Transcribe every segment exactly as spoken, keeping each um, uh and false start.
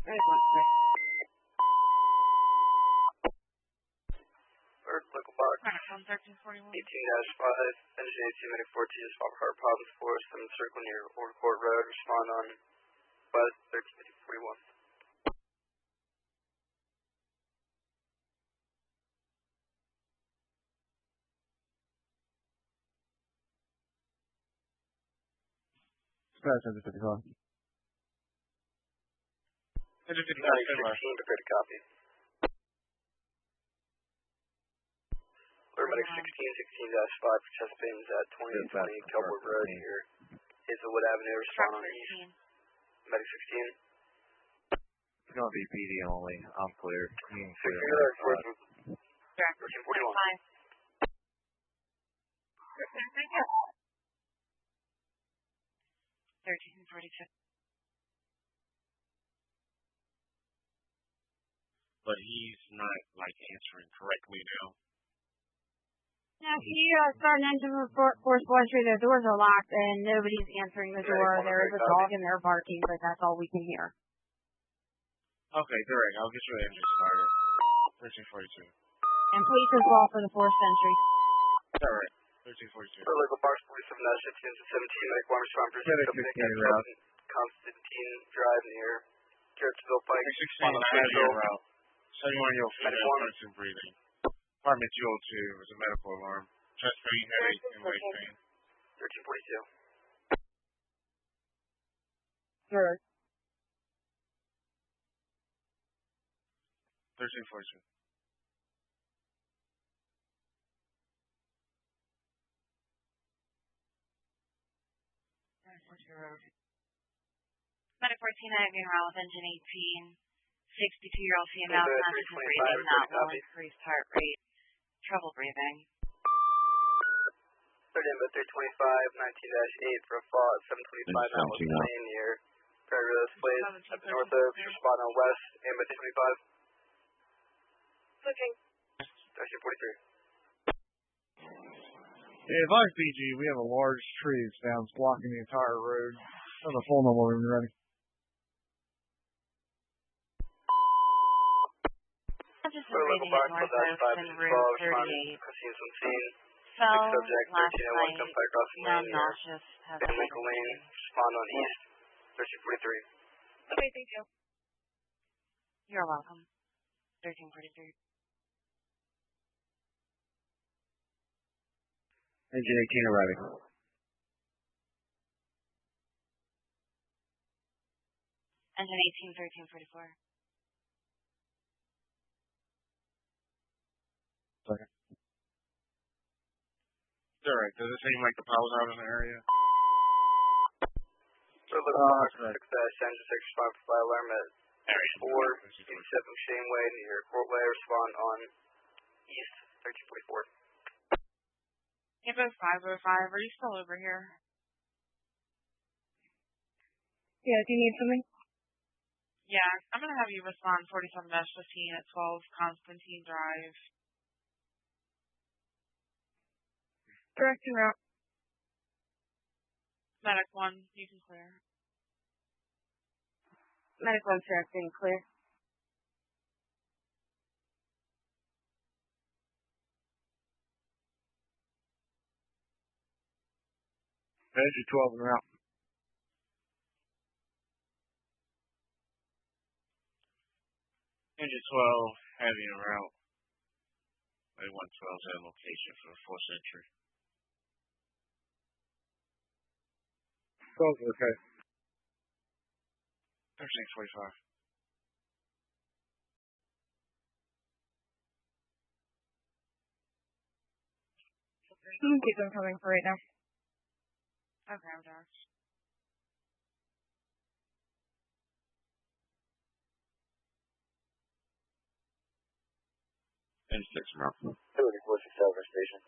Third local box. eighteen dash five, engine eighteen Medic four T is Robert Hart Province Forest, seventh Circle near Old Court Road. Respond on bus thirteen fifty forty-one. Dispatch, engine fifty-five. Engine fifty-five, sixteen, prepare to copy. Medic sixteen, sixteen dash five, for chest pains at twenty and twenty Kelwood Road here. Hazelwood Avenue, respond on east. Medic sixteen. It's going to be P D only. I'm clear. thirteen forty-one. thirteen forty-two. But he's not, like, answering correctly now. Yeah, he uh, started an engine report for Squad Street. The doors are locked and nobody's answering the door. There is a dog in there barking, but that's all we can hear. Okay, direct. I'll get you an engine started. thirteen forty-two. And police as well for the fourth century. Direct. thirteen forty-two. For local box police of Nash fifteen to seventeen, Medic one respond for Constantine Drive near Carrotsville Pike. sixteen, heavy route. seventy-one year old female person breathing. Apartment two oh two was a medical alarm. Chest pain, headache, and waist pain. thirteen forty-two. Sure. thirteen forty-two. Medic fourteen, heavy route with engine eighteen. sixty-two year old female, conscious and breathing, not well, increased heart rate, trouble breathing. Third in, but three twenty-five, nineteen dash eight for a fall at seven twenty-five, that was Lane near Prairie Rose Place, up north of, respond on west, and by two twenty-five. Looking. thirteen forty-three. Yeah, advise B G, we have a large tree that's down, it's blocking the entire road. Have a phone number when you're ready. Just breathing at Northwest and Route thirty-eight. Fell last night, now nauseous, has a Lincoln Lane, respond on east, thirteen forty-three. Okay, thank you. You're welcome. thirteen forty-three. Engine eighteen arriving. Engine eighteen, thirteen forty-four. Second. Direct. Does it seem like the power's out in the area? So look uh, six dash engine six respond for fire alarm at four eighty-seven Shaneway near Courtway, respond on east, thirteen forty-four. Evo five oh five, are you still over here? Yeah, do you need something? Yeah, I'm going to have you respond forty-seven dash fifteen at twelve Constantine Drive. Directing route. Medic one, you can clear. Medic one directing, clear. Engine twelve en route. Engine twelve, heavy en route. A one twelve is at location for the fourth century. twelve, okay. thirteen forty-five. Keep them coming for right now. Okay, I'm done. Engine six en route. Utility four sixty-seven station.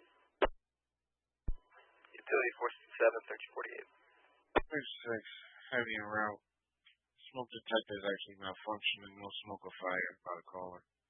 Utility four sixty-seven, thirteen forty-eight. thirty-six, heavy en route. Smoke detector is actually malfunctioning. No smoke or fire by the caller.